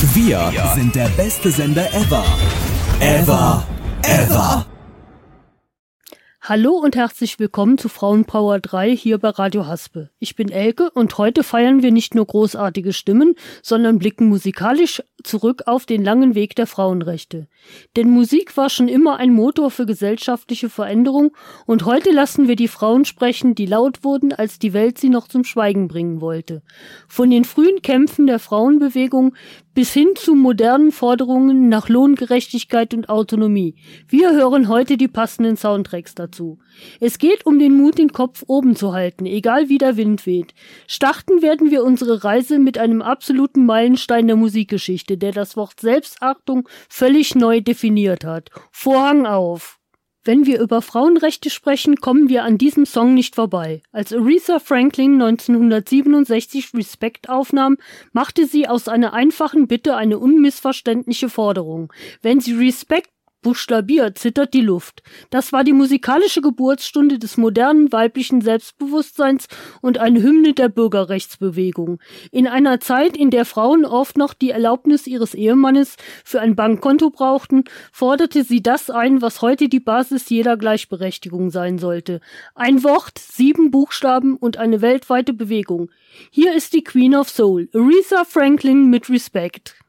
Wir sind der beste Sender ever. Ever. Hallo und herzlich willkommen zu Frauenpower 3 hier bei Radio Haspe. Ich bin Elke und heute feiern wir nicht nur großartige Stimmen, sondern blicken musikalisch zurück auf den langen Weg der Frauenrechte. Denn Musik war schon immer ein Motor für gesellschaftliche Veränderung und heute lassen wir die Frauen sprechen, die laut wurden, als die Welt sie noch zum Schweigen bringen wollte. Von den frühen Kämpfen der Frauenbewegung bis hin zu modernen Forderungen nach Lohngerechtigkeit und Autonomie. Wir hören heute die passenden Soundtracks dazu. Es geht um den Mut, den Kopf oben zu halten, egal wie der Wind weht. Starten werden wir unsere Reise mit einem absoluten Meilenstein der Musikgeschichte, der das Wort Selbstachtung völlig neu definiert hat. Vorhang auf! Wenn wir über Frauenrechte sprechen, kommen wir an diesem Song nicht vorbei. Als Aretha Franklin 1967 Respect aufnahm, machte sie aus einer einfachen Bitte eine unmissverständliche Forderung. Wenn sie Respect buchstabiert, zittert die Luft. Das war die musikalische Geburtsstunde des modernen weiblichen Selbstbewusstseins und eine Hymne der Bürgerrechtsbewegung. In einer Zeit, in der Frauen oft noch die Erlaubnis ihres Ehemannes für ein Bankkonto brauchten, forderte sie das ein, was heute die Basis jeder Gleichberechtigung sein sollte. Ein Wort, 7 Buchstaben und eine weltweite Bewegung. Hier ist die Queen of Soul, Aretha Franklin mit Respect.